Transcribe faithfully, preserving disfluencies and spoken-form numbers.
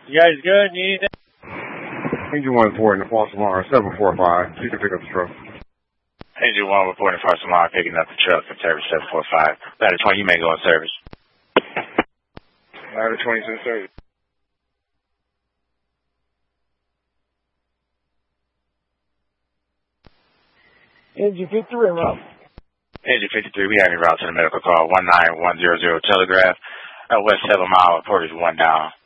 You guys good? You need anything? Engine one reporting the false alarm, seven four five. You can pick up the truck. Engine one reporting false alarm, picking up the truck for service seven four five. Ladder twenty, you may go in service. Ladder twenty in service. Engine fifty-three, route. Engine fifty-three, we have your route to the medical call, one nine one zero zero Telegraph, at West seven Mile, Portage one down.